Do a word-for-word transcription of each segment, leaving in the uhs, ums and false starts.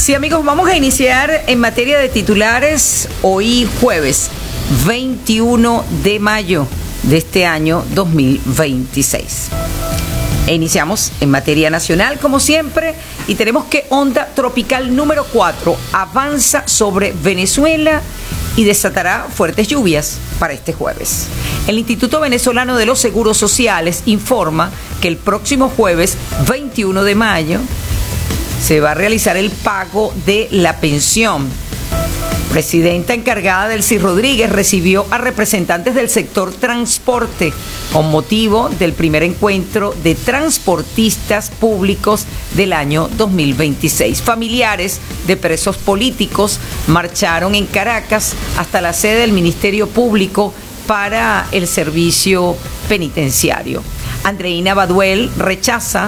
Sí, amigos, vamos a iniciar en materia de titulares hoy jueves veintiuno de mayo de este año dos mil veintiséis. E iniciamos en materia nacional, como siempre, y tenemos que onda tropical número cuatro avanza sobre Venezuela y desatará fuertes lluvias para este jueves. El Instituto Venezolano de los Seguros Sociales informa que el próximo jueves veintiuno de mayo se va a realizar el pago de la pensión. Presidenta encargada Delcy Rodríguez recibió a representantes del sector transporte con motivo del primer encuentro de transportistas públicos del año dos mil veintiséis. Familiares de presos políticos marcharon en Caracas hasta la sede del Ministerio Público para el servicio penitenciario. Andreina Baduel rechaza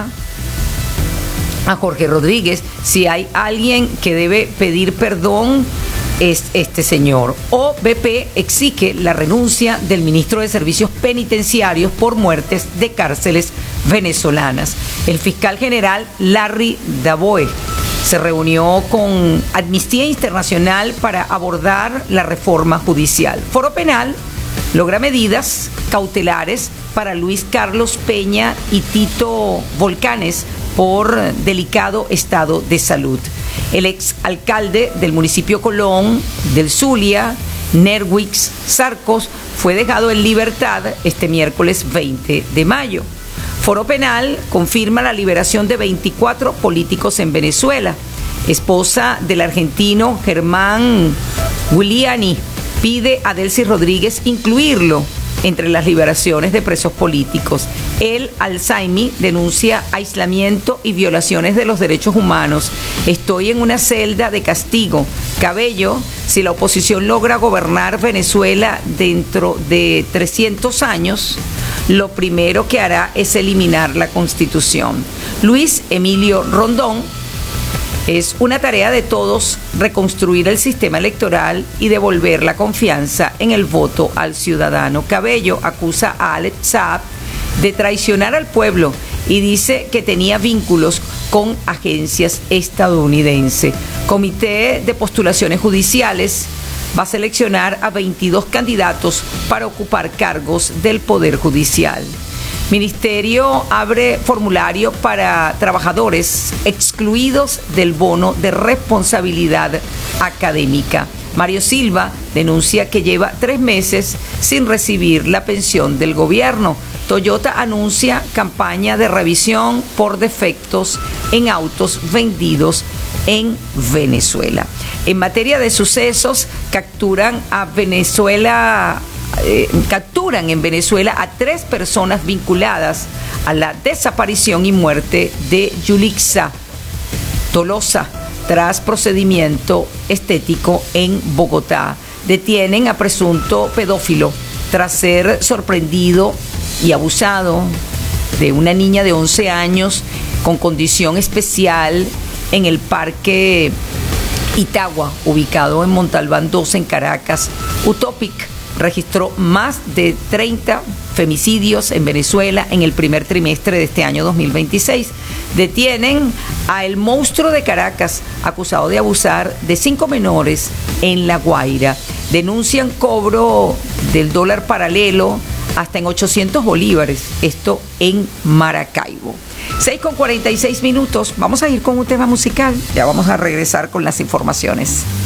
a Jorge Rodríguez. Si hay alguien que debe pedir perdón, es este señor. O B P exige la renuncia del ministro de Servicios Penitenciarios por muertes de cárceles venezolanas. El fiscal general Larry Daboe se reunió con Amnistía Internacional para abordar la reforma judicial. Foro Penal logra medidas cautelares para Luis Carlos Peña y Tito Volcanes por delicado estado de salud. El exalcalde del municipio Colón, del Zulia, Nerwix Sarcos, fue dejado en libertad este miércoles veinte de mayo. Foro Penal confirma la liberación de veinticuatro políticos en Venezuela. Esposa del argentino Germán Giuliani pide a Delcy Rodríguez incluirlo entre las liberaciones de presos políticos. El Alzheimer denuncia aislamiento y violaciones de los derechos humanos. Estoy en una celda de castigo. Cabello, si la oposición logra gobernar Venezuela dentro de trescientos años, lo primero que hará es eliminar la Constitución. Luis Emilio Rondón, es una tarea de todos reconstruir el sistema electoral y devolver la confianza en el voto al ciudadano. Cabello acusa a Alex Saab de traicionar al pueblo y dice que tenía vínculos con agencias estadounidenses. Comité de Postulaciones Judiciales va a seleccionar a veintidós candidatos para ocupar cargos del Poder Judicial. Ministerio abre formulario para trabajadores excluidos del bono de responsabilidad académica. Mario Silva denuncia que lleva tres meses sin recibir la pensión del gobierno. Toyota anuncia campaña de revisión por defectos en autos vendidos en Venezuela. En materia de sucesos, capturan a Venezuela... Eh, capturan en Venezuela a tres personas vinculadas a la desaparición y muerte de Yulixa Tolosa tras procedimiento estético en Bogotá. Detienen a presunto pedófilo tras ser sorprendido y abusado de una niña de once años con condición especial en el Parque Itagua, ubicado en Montalbán dos en Caracas. Utopic registró más de treinta femicidios en Venezuela en el primer trimestre de este año dos mil veintiséis. Detienen a el monstruo de Caracas, acusado de abusar de cinco menores en La Guaira. Denuncian cobro del dólar paralelo hasta en ochocientos bolívares, esto en Maracaibo. seis con cuarenta y seis minutos, vamos a ir con un tema musical, ya vamos a regresar con las informaciones.